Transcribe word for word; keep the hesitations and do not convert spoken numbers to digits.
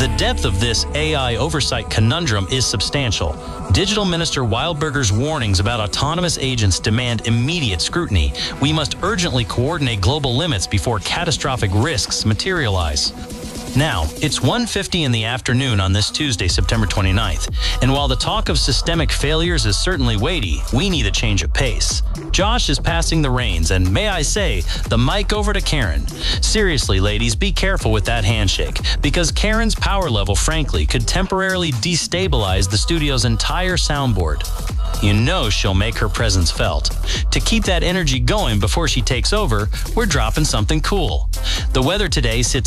The depth of this A I oversight conundrum is substantial. Digital Minister Wildberger's warnings about autonomous agents demand immediate scrutiny. We must urgently coordinate global limits before catastrophic risks materialize. Now, it's one fifty in the afternoon on this Tuesday, September twenty-ninth, and while the talk of systemic failures is certainly weighty, we need a change of pace. Josh is passing the reins, and may I say, the mic over to Karen. Seriously, ladies, be careful with that handshake, because Karen's power level, frankly, could temporarily destabilize the studio's entire soundboard. You know she'll make her presence felt. To keep that energy going before she takes over, we're dropping something cool. The weather today sits